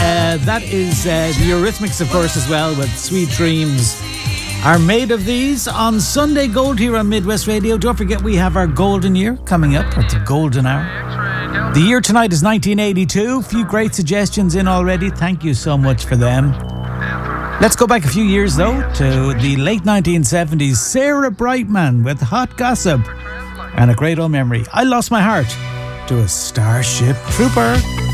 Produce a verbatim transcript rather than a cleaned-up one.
Uh, that is uh, the Eurythmics, of course, as well, with Sweet Dreams Are Made of These on Sunday Gold here on Midwest Radio. Don't forget, we have our golden year coming up, at the golden hour. The year tonight is nineteen eighty-two. A few great suggestions in already. Thank you so much for them. Let's go back a few years, though, to the late nineteen seventies. Sarah Brightman with Hot Gossip. And a great old memory. I Lost My Heart to a Starship Trooper.